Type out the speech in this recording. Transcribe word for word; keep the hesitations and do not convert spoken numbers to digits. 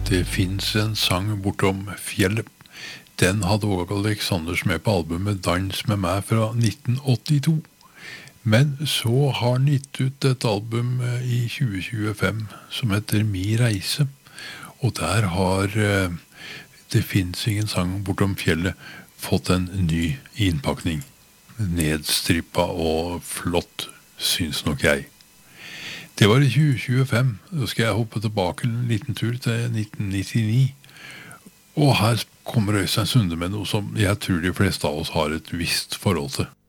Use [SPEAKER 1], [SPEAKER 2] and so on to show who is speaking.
[SPEAKER 1] Det finns en sang bortom fjellet. Den hadde også Alexanders med på albumet Dans med meg fra nitten åttito. Men så har han gitt ut et album i tjue tjuefem som heter Mi reise. Og der har eh, Det finnes ingen sang bortom fjellet fått en ny innpakning. Nedstrippa og flott, syns nok jeg. Det var i tjue tjuefem. Da skal jeg hoppe tilbake en liten tur til nitten nittini. Og her kommer Øystein Sunde med noe som jeg tror de fleste av oss har et visst forhold til.